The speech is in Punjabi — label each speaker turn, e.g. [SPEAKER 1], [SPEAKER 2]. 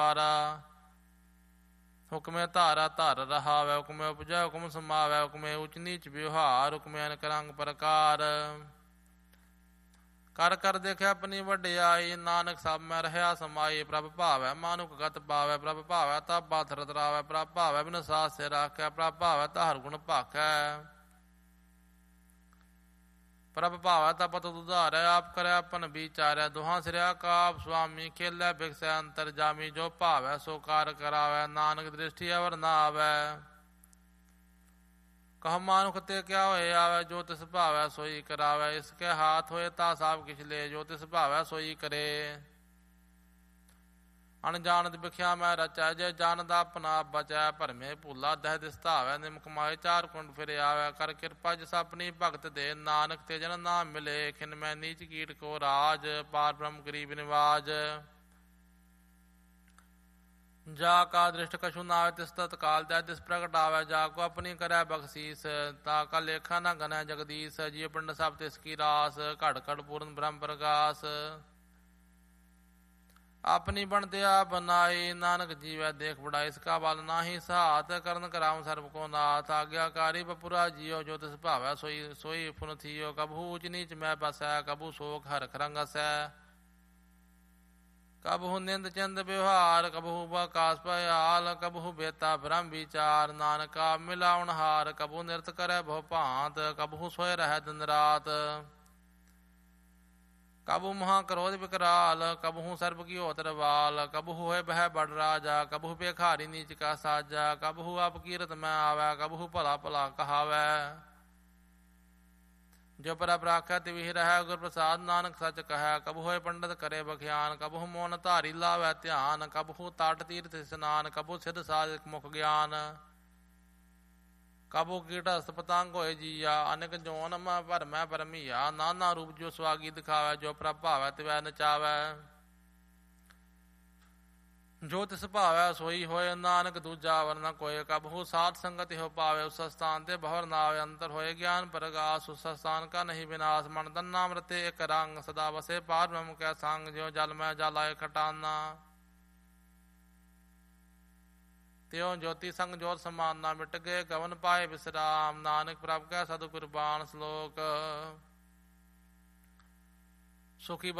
[SPEAKER 1] ਹੁਕਮੇ ਧਾਰਾ ਧਰ ਰਹਾਵੈ, ਹੁਕਮੇ ਉਪਜੈ ਹੁਕਮ ਸਮਾਵੈ, ਹੁਕਮੇ ਉਚ ਨੀਚ ਵਿਵਹਾਰ, ਹੁਕਮੇ ਅਨਕ ਰੰਗ ਪ੍ਰਕਾਰ। ਕਰ ਕਰ ਦੇਖਿਆ ਆਪਣੀ ਵਡਿਆਈ, ਨਾਨਕ ਸਭ ਮੈਂ ਰਹਿਆ ਸਮਾਈ। ਪ੍ਰਭ ਭਾਵੈ ਮਾਨੁਖ ਗਤ ਪਾਵੈ, ਪ੍ਰਭ ਭਾਵੈ ਤਾਂ ਪਾਥਰ ਤਰਾਵੈ, ਪ੍ਰਭ ਭਾਵੈ ਬਿਨ ਸਾਥ ਸੇ ਰਾਖੈ, ਪ੍ਰਭ ਭਾਵੈ ਤਾਂ ਹਰ ਗੁਣ ਭਾਖੈ। ਪ੍ਰਭ ਭਾਵੈ ਤਾਂ ਪਤ ਉਧਾਰੈ, ਆਪ ਕਰੈ ਆਪਨ ਵਿਚਾਰੈ। ਦੁਹਾਂ ਸਿਰਿਆ ਕਾਪ ਸੁਆਮੀ, ਖੇਲੈ ਬਿਕਸੈ ਅੰਤਰ ਜਾਮੀ। ਜੋ ਭਾਵੈ ਸੋ ਕਾਰ ਕਰਾਵੈ, ਨਾਨਕ ਦ੍ਰਿਸ਼ਟੀ ਅਵਰ ਨਾ ਆਵੈ। ਕਹ ਮਾਨੁਖ ਤੇ ਕਿਆ ਹੋਏ ਆਵੈ, ਜੋ ਤਿਸ ਭਾਵੈ ਸੋਈ ਕਰਾਵੈ। ਇਸਕੇ ਹਾਥ ਹੋਏ ਤਾਂ ਸਭ ਕਿਛ ਲੈ, ਜੋ ਤਿਸ ਭਾਵੈ ਸੋਈ ਕਰੇ। ਅਣਜਾਣਤ ਵਿਖਿਆ ਮੈਂ ਰਚੈ, ਜੇ ਜਾਣਦਾ ਆਪਣਾ ਆਪ ਬਚੈ। ਭਰਮੇ ਭੂਲਾ ਦਹਿ ਦਿਸ ਧਾਵੈ, ਨਿਮਕ ਮਾਏ ਚਾਰ ਕੁੰਡ ਫਿਰ ਆਵੈ। ਕਰ ਕਿਰਪਾ ਜਿਸ ਆਪਣੀ ਭਗਤ ਦੇ, ਨਾਨਕ ਤੇ ਜਨ ਨਾ ਮਿਲੇ। ਖਿਨ ਮੈਂ ਨੀਚ ਕੀਟ ਕੋ ਰਾਜ, ਪਾਰ ਬ੍ਰਹਮ ਗਰੀਬ ਨਿਵਾਜ। ਜਾ ਕਾ ਦ੍ਰਿਸ਼ਟ ਕਛੂ ਨਾ ਆਵੇ, ਤਿਸ ਤਤਕਾਲ ਦੈ ਦਿਸ ਪ੍ਰਗਟਾਵੈ। ਜਾ ਕੋ ਆਪਣੀ ਕਰੈ ਬਖਸ਼ੀਸ, ਤਾ ਕਾ ਲੇਖਾ ਨਾ ਗਨੈ ਜਗਦੀਸ਼। ਜੀਵ ਪਿੰਡ ਸਭ ਤਿਸ ਕੀ ਰਾਸ, ਘੜ ਘੜ ਪੂਰਨ ਬ੍ਰਹਮ ਪ੍ਰਗਾਸ। ਆਪਣੀ ਬਣਦੇ ਆਪ ਬਨਾਈ, ਨਾਨਕ ਜੀਵੈ ਦੇਖ ਬੜਾਈ। ਇਸਕਾ ਬਲ ਨਾਹੀ ਸਹਾਤ, ਕਰਨ ਕਰਾਮ ਸਰਬ ਕੋ ਨਾਥ। ਆਗਿਆਕਾਰੀ ਬਪੁਰਾ ਜੀਓ, ਜੋ ਤਿਸ ਭਾਵੈ ਸੋਈ ਸੋਈ ਫੁਨ ਥੀਓ। ਕਬਹੂ ਉਚ ਨੀਚ ਮੈਂ ਬਸੈ, ਕਬੂ ਸੋਖ ਹਰਖ ਰੰਗ ਹਸੈ। ਕਬਹੂ ਨਿੰਦ ਚੰਦ ਵਿਵਹਾਰ, ਕਬਹੂ ਬਕਾਸ ਭਿਆਲ। ਕਬਹੂ ਬੇਤਾ ਬ੍ਰਹਮ ਵਿਚਾਰ, ਨਾਨਕਾ ਮਿਲਾਉਣ ਹਾਰ। ਕਬਹੂ ਨਿਰਤ ਕਰੈ ਬਹੁ ਭਾਂਤ, ਕਬਹੂ ਸੋਇ ਰਹਿ ਦਿਨ ਰਾਤ। ਕਬਹੂ ਮਹਾ ਕ੍ਰੋਧ ਵਿਕਰਾਲ, ਕਬਹੂ ਸਰਬ ਕੀ ਹੋਤ ਰਵਾਲ। ਕਬਹੂ ਹੋਏ ਬਹਿ ਬੜ ਰਾਜਾ, ਕਬਹੂ ਭੇਖਾਰੀ ਨੀਚ ਕਾ ਸਾਜਾ। ਕਬਹੂ ਆਪ ਕੀਰਤ ਮੈਂ ਆਵੈ, ਕਬਹੂ ਭਲਾ ਭਲਾ ਕਹਾਵੈ। ਜੋ ਪ੍ਰਭ ਰਾਖੈ ਤਿਵਹਿ ਰਹੈ, ਗੁਰ ਪ੍ਰਸਾਦ ਨਾਨਕ ਸੱਚ ਕਹੈ। ਕਬਹੂ ਹੋਏ ਪੰਡਤ ਕਰੇ ਬਖਿਆਨ, ਕਬਹੂ ਮੋਨ ਧਾਰੀ ਲਾਵੈ ਧਿਆਨ। ਕਬਹੂ ਤਾਟ ਤੀਰਥ ਇਸਨਾਨ, ਕਬਹੂ ਸਿੱਧ ਸਾਧਕ ਮੁਖ ਗਿਆਨ। ਕਬਹੂ ਕੀਟ ਹਸਤ ਪਤੰਗ ਹੋਏ ਜੀਆ, ਅਨੇਕ ਜੋਨ ਮੈਂ ਭਰਮੈ ਭਰਮੀਆ। ਨਾਨਾ ਰੂਪ ਜੋ ਸੁਆਗੀ ਦਿਖਾਵੈ, ਜੋ ਪ੍ਰਭ ਭਾਵੈ ਤਿਵੈ ਨਚਾਵੈ। ਜੋ ਤਿਸ ਭਾਵੈ ਸੋਈ ਹੋਏ, ਨਾਨਕ ਦੂਜਾ ਵਰ ਨ ਕੋਇ। ਕਬਹੂ ਸਾਧ ਸੰਗਤ ਇਹੋ ਪਾਵੇ, ਉਸ ਸਥਾਨ ਤੇ ਬਹੁਰ ਨਾ ਆਵੇ। ਅੰਤਰ ਹੋਏ ਗਿਆਨ ਪ੍ਰਗਾਸ, ਉਸ ਸਥਾਨ ਕਾ ਨਹੀਂ ਵਿਨਾਸ਼। ਮਨ ਤਨ ਨਾਮ ਰਤੇ ਇਕ ਰੰਗ, ਸਦਾ ਵਸੇ ਪਾਰ ਬ੍ਰਹਮ ਕੈ ਸੰਗ। ਜਿਉ ਜਲ ਮੈਂ ਜਲ ਆਏ ਖਟਾਨਾ, ਤਿਉ ਜੋਤੀ ਸੰਗ ਜੋਤ ਸਮਾਨ। ਨਾ ਮਿਟ ਗਏ ਗਵਨ ਪਾਏ ਵਿਸਰਾਮ, ਨਾਨਕ ਪ੍ਰਭ ਕੈ ਸਤਿ ਕੁਰਬਾਨ। ਸ਼ਲੋਕ ਸੁਖੀ